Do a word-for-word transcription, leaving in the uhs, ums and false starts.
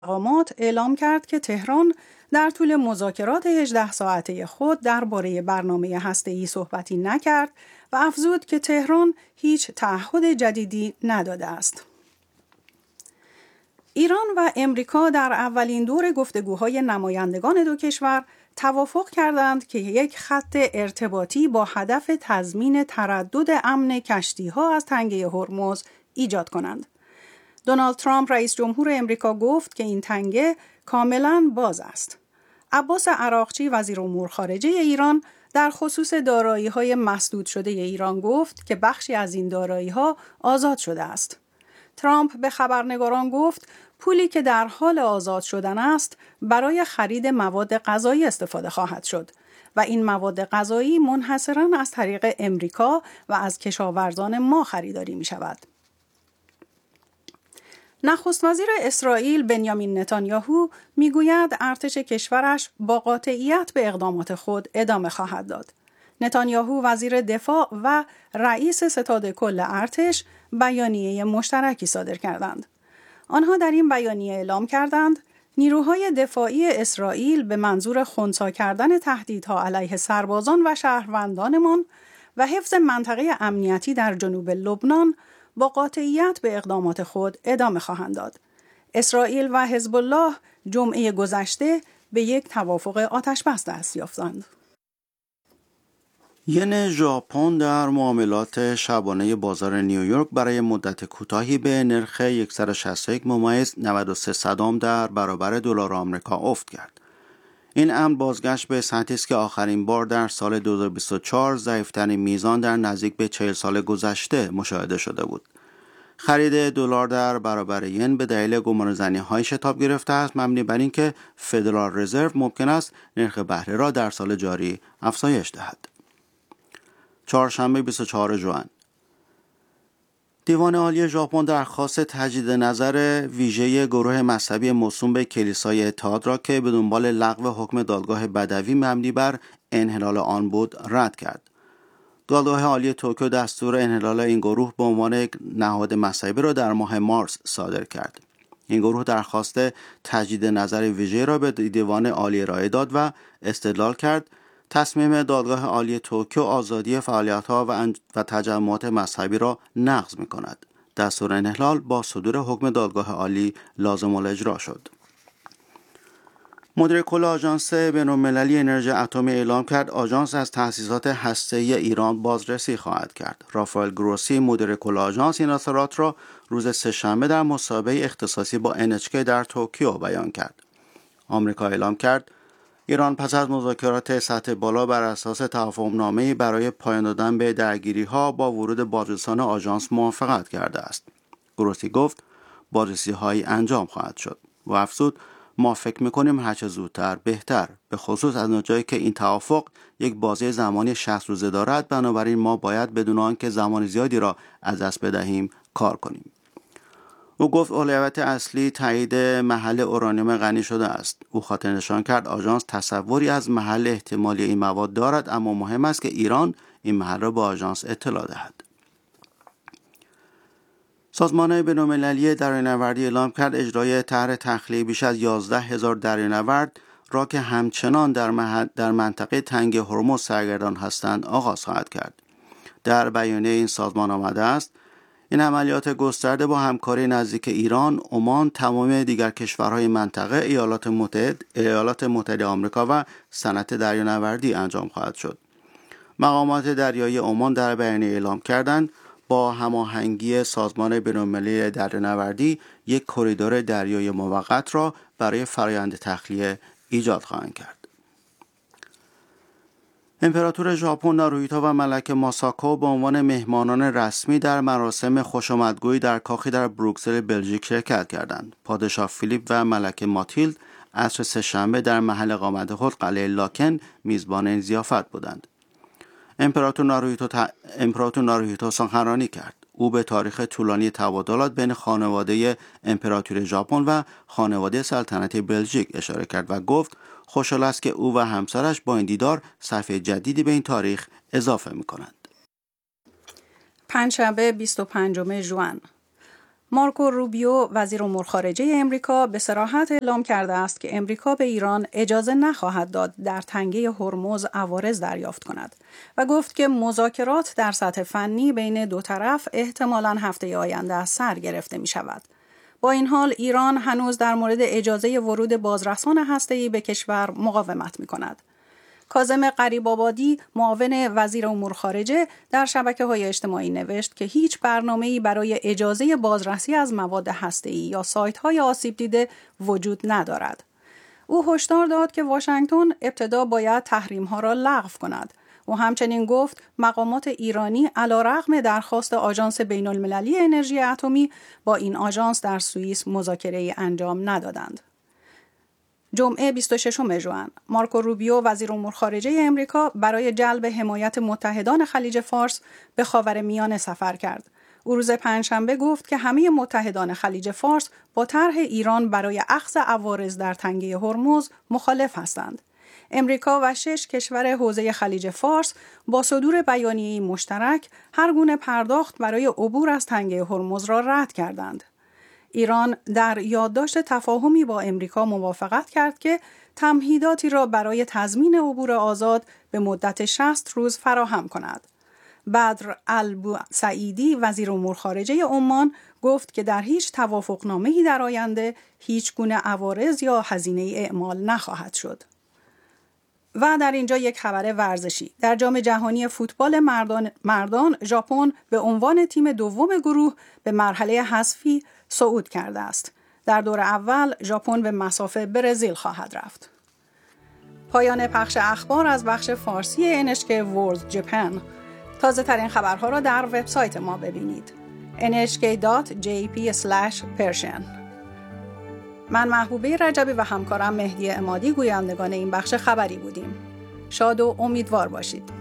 مقامات اعلام کرد که تهران در طول مذاکرات هجده ساعته خود درباره برنامه هسته‌ای صحبتی نکرد و افزود که تهران هیچ تعهد جدیدی نداده است. ایران و امریکا در اولین دور گفتگوهای نمایندگان دو کشور توافق کردند که یک خط ارتباطی با هدف تضمین تردد امن کشتی‌ها از تنگه هرمز ایجاد کنند. دونالد ترامپ رئیس جمهور امریکا گفت که این تنگه کاملاً باز است. عباس عراقچی وزیر امور خارجه ایران در خصوص دارایی‌های مسدود شده ایران گفت که بخشی از این دارایی‌ها آزاد شده است. ترامپ به خبرنگاران گفت پولی که در حال آزاد شدن است برای خرید مواد غذایی استفاده خواهد شد و این مواد غذایی منحصراً از طریق امریکا و از کشاورزان ما خریداری می شود. نخست وزیر اسرائیل بنیامین نتانیاهو میگوید ارتش کشورش با قاطعیت به اقدامات خود ادامه خواهد داد. نتانیاهو وزیر دفاع و رئیس ستاد کل ارتش بیانیه مشترکی صادر کردند. آنها در این بیانیه اعلام کردند نیروهای دفاعی اسرائیل به منظور خنثی کردن تهدیدها علیه سربازان و شهروندانمان و حفظ منطقه امنیتی در جنوب لبنان با قاطعیت به اقدامات خود ادامه خواهند داد. اسرائیل و حزب الله جمعه گذشته به یک توافق آتش‌بس دست یافتند. ین ژاپن در معاملات شبانه بازار نیویورک برای مدت کوتاهی به نرخ صد و شصت و یک ممیز نود و سه صدام در برابر دلار آمریکا افت کرد. این امر بازگشت به سطحی است که آخرین بار در سال دو هزار و بیست و چهار ضعیف‌ترین میزان در نزدیک به چهل سال گذشته مشاهده شده بود. خرید دلار در برابر ین به دلیل گمانه‌زنی‌های شتاب گرفته است، مبنی بر اینکه فدرال رزرو ممکن است نرخ بهره را در سال جاری افزایش دهد. چهارشنبه بیست و چهارم ژوئن دیوان عالی ژاپن درخواست تجدید نظر ویژه گروه مذهبی موسوم به کلیسای اتحاد را که به دنبال لغو حکم دادگاه بدوی مبنی بر انحلال آن بود رد کرد. دادگاه عالی توکیو دستور انحلال این گروه به عنوان یک نهاد مذهبی را در ماه مارس صادر کرد. این گروه درخواست تجدید نظر ویژه را به دیوان عالی ارائه داد و استدلال کرد تصمیم دادگاه عالی توکیو آزادی فعالیت‌ها و, انج... و تجمعات مذهبی را نقض می‌کند. دستور انحلال با صدور حکم دادگاه عالی لازم الاجرا شد. مدیر کل آژانس بین‌المللی انرژی اتمی اعلام کرد آژانس از تأسیسات هسته‌ای ایران بازرسی خواهد کرد. رافائل گروسی مدیر کل آژانس این اظهارات را روز سه‌شنبه در مصاحبه اختصاصی با ان اچ کی در توکیو بیان کرد. آمریکا اعلام کرد ایران پس از مذاکرات سطح بالا بر اساس توافقنامه‌ای برای پایان دادن به درگیری‌ها با ورود بازرسان آژانس موافقت کرده است. گروسی گفت بازرسی‌هایی انجام خواهد شد و افزود ما فکر می‌کنیم هرچه زودتر بهتر، به خصوص از اونجایی که این توافق یک بازه زمانی شصت روزه دارد، بنابراین ما باید بدون آنکه زمان زیادی را از دست بدهیم کار کنیم. او گفت اولویت اصلی تایید محل اورانیوم غنی شده است. او خاطر نشان کرد آژانس تصوری از محل احتمالی این مواد دارد، اما مهم است که ایران این محل را به آژانس اطلاع دهد. سازمان بین‌المللی دریانوردی اعلام کرد اجرای طرح تخلیه بیش از یازده هزار دریانورد را که همچنان در, مح... در منطقه تنگ هرمز سرگردان هستند آغاز خواهد کرد. در بیانیه این سازمان آمده است این عملیات گسترده با همکاری نزدیک ایران، عمان، تمام دیگر کشورهای منطقه، ایالات متحده، ایالات متحده آمریکا و صنعت دریانوردی انجام خواهد شد. مقامات دریایی عمان در بیانیه اعلام کردند با هماهنگی سازمان بین‌المللی دریانوردی یک کریدور دریایی موقت را برای فرآیند تخلیه ایجاد خواهند کرد. امپراتور ژاپن ناروهیتو و ملکه ماساکو به عنوان مهمانان رسمی در مراسم خوشامدگویی در کاخی در بروکسل بلژیک شرکت کردند. پادشاه فیلیپ و ملکه ماتیلد عصر سه‌شنبه در محل اقامت خود قلعه لاکن میزبان این ضیافت بودند. امپراتور ناروهیتو ت... امپراتور ناروهیتو سخنرانی کرد. او به تاریخ طولانی تبادلات بین خانواده امپراتوری ژاپن و خانواده سلطنتی بلژیک اشاره کرد و گفت خوشحال است که او و همسرش با این دیدار صفحه جدیدی به این تاریخ اضافه می‌کنند. پنجشنبه بیست و پنجم ژوئن مارکو روبیو وزیر امور خارجه امریکا به صراحت اعلام کرده است که امریکا به ایران اجازه نخواهد داد در تنگه هرمز عوارض دریافت کند و گفت که مذاکرات در سطح فنی بین دو طرف احتمالاً هفته آینده از سر گرفته می شود. با این حال ایران هنوز در مورد اجازه ورود بازرسان هسته‌ای به کشور مقاومت می کند. کاظم غریب‌آبادی معاون وزیر امور خارجه در شبکه‌های اجتماعی نوشت که هیچ برنامه‌ای برای اجازه بازرسی از مواد هسته‌ای یا سایت‌های آسیب دیده وجود ندارد. او هشدار داد که واشنگتن ابتدا باید تحریم‌ها را لغو کند. او همچنین گفت مقامات ایرانی علیرغم درخواست آژانس بین‌المللی انرژی اتمی با این آژانس در سوئیس مذاکره‌ای انجام ندادند. جمعه بیست و ششم ژوئن مارکو روبیو وزیر امور خارجه امریکا برای جلب حمایت متحدان خلیج فارس به خاورمیانه سفر کرد. او روز پنجشنبه گفت که همه متحدان خلیج فارس با طرح ایران برای اخذ عوارض در تنگه هرمز مخالف هستند. امریکا و شش کشور حوزه خلیج فارس با صدور بیانیه‌ای مشترک هر گونه پرداخت برای عبور از تنگه هرمز را رد کردند. ایران در یادداشت تفاهمی با امریکا موافقت کرد که تمهیداتی را برای تضمین عبور آزاد به مدت شصت روز فراهم کند. بدر البوسعیدی وزیر امور خارجه عمان گفت که در هیچ توافقنامه‌ای در آینده هیچ گونه عوارض یا هزینه اعمال نخواهد شد. و در اینجا یک خبر ورزشی. در جام جهانی فوتبال مردان مردان ژاپن به عنوان تیم دوم گروه به مرحله حذفی صعود کرده است. در دور اول ژاپن به مسافه برزیل خواهد رفت. پایان پخش اخبار از بخش فارسی ان اچ کی World Japan. تازه ترین خبرها را در وبسایت ما ببینید ان اچ کی دات جی پی اسلش پرشن. من محبوبه رجبی و همکارم مهدی عمادی گویندگان این بخش خبری بودیم. شاد و امیدوار باشید.